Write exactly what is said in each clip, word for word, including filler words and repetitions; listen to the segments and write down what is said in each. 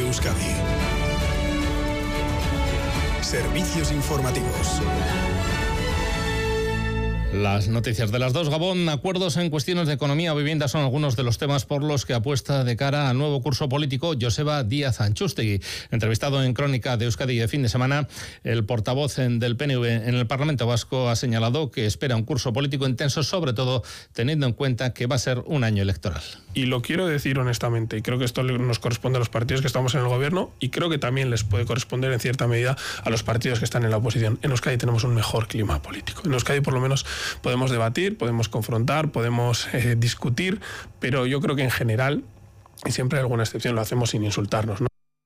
Euskadi. Servicios informativos. Las noticias de las dos. Gabón, acuerdos en cuestiones de economía o vivienda son algunos de los temas por los que apuesta de cara al nuevo curso político Joseba Díaz Antxustegi. Entrevistado en Crónica de Euskadi de fin de semana, el portavoz del P N V en el Parlamento Vasco ha señalado que espera un curso político intenso, sobre todo teniendo en cuenta que va a ser un año electoral. Y lo quiero decir honestamente, y creo que esto nos corresponde a los partidos que estamos en el gobierno, y creo que también les puede corresponder en cierta medida a los partidos que están en la oposición. En Euskadi tenemos un mejor clima político. En Euskadi, por lo menos, podemos debatir, podemos confrontar, podemos eh, discutir, pero yo creo que en general, y siempre hay alguna excepción, lo hacemos sin insultarnos, ¿no?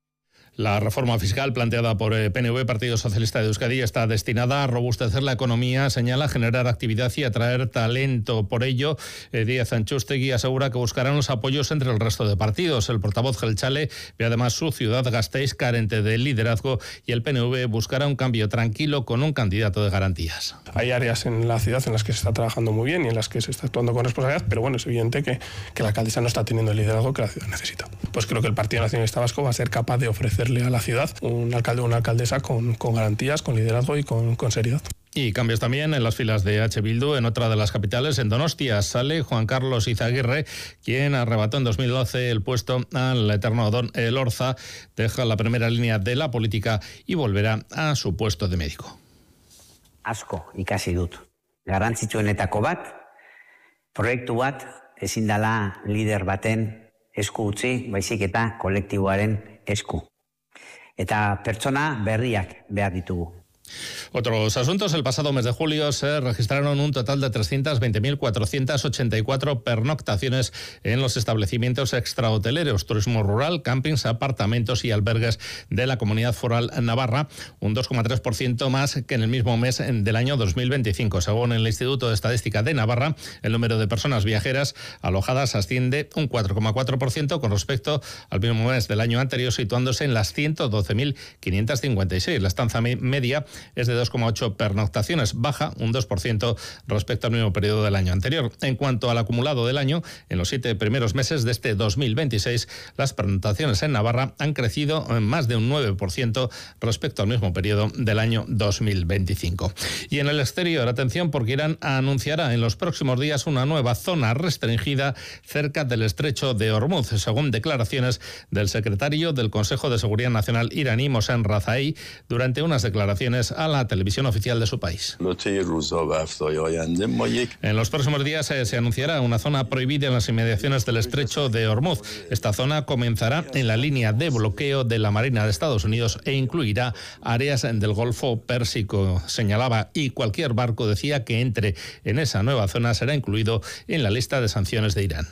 La reforma fiscal planteada por P N V, Partido Socialista de Euskadi, está destinada a robustecer la economía, señala, generar actividad y atraer talento. Por ello, Díaz Antxustegi asegura que buscarán los apoyos entre el resto de partidos. El portavoz jeltzale ve además su ciudad, Gasteiz, carente de liderazgo, y el P N V buscará un cambio tranquilo con un candidato de garantías. Hay áreas en la ciudad en las que se está trabajando muy bien y en las que se está actuando con responsabilidad, pero bueno, es evidente que, que la alcaldesa no está teniendo el liderazgo que la ciudad necesita. Pues creo que el Partido Nacionalista Vasco va a ser capaz de ofrecer a la ciudad un alcalde o una alcaldesa con, con garantías, con liderazgo y con, con seriedad. Y cambios también en las filas de H. Bildu. En otra de las capitales, en Donostia, sale Juan Carlos Izaguirre, quien arrebató en dos mil doce el puesto al eterno Don Elorza, deja la primera línea de la política y volverá a su puesto de médico. Asko ikasi dut. Garrantzitsuenetako bat, proiektu bat ezin dela lider baten esku utzi, baizik eta kolektiboaren esku. Eta pertsona berriak behar ditugu. Otros asuntos. El pasado mes de julio se registraron un total de trescientas veinte mil cuatrocientas ochenta y cuatro pernoctaciones en los establecimientos extrahoteleros, turismo rural, campings, apartamentos y albergues de la Comunidad Foral Navarra, un dos coma tres por ciento más que en el mismo mes del año dos mil veinticinco. Según el Instituto de Estadística de Navarra, el número de personas viajeras alojadas asciende un cuatro coma cuatro por ciento con respecto al mismo mes del año anterior, situándose en las ciento doce mil quinientas cincuenta y seis. La estancia media es de dos coma ocho pernoctaciones, baja un dos por ciento respecto al mismo periodo del año anterior. En cuanto al acumulado del año, en los siete primeros meses de este dos mil veintiséis, las pernoctaciones en Navarra han crecido en más de un nueve por ciento respecto al mismo periodo del año dos mil veinticinco. Y en el exterior, atención, porque Irán anunciará en los próximos días una nueva zona restringida cerca del estrecho de Hormuz, según declaraciones del secretario del Consejo de Seguridad Nacional iraní, Mohsen Razai, durante unas declaraciones a la televisión oficial de su país. En los próximos días eh, se anunciará una zona prohibida en las inmediaciones del estrecho de Hormuz. Esta zona comenzará en la línea de bloqueo de la Marina de Estados Unidos e incluirá áreas del Golfo Pérsico, señalaba, y cualquier barco, decía, que entre en esa nueva zona será incluido en la lista de sanciones de Irán.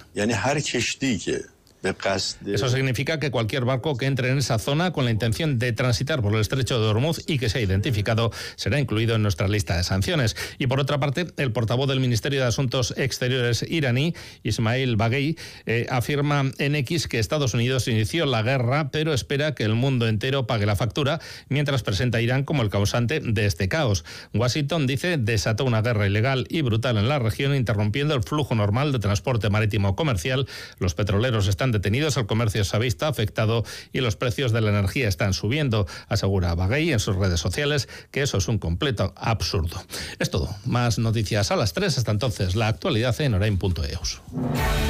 Eso significa que cualquier barco que entre en esa zona con la intención de transitar por el estrecho de Hormuz y que sea identificado será incluido en nuestra lista de sanciones. Y por otra parte, el portavoz del Ministerio de Asuntos Exteriores iraní, Ismail Baghei, eh, afirma en X que Estados Unidos inició la guerra, pero espera que el mundo entero pague la factura, mientras presenta a Irán como el causante de este caos. Washington, dice, desató una guerra ilegal y brutal en la región, interrumpiendo el flujo normal de transporte marítimo comercial. Los petroleros están detenidos, el comercio se ha visto afectado y los precios de la energía están subiendo, asegura Baghei en sus redes sociales que eso es un completo absurdo. Es todo. Más noticias a las tres. Hasta entonces, la actualidad en orain punto eus.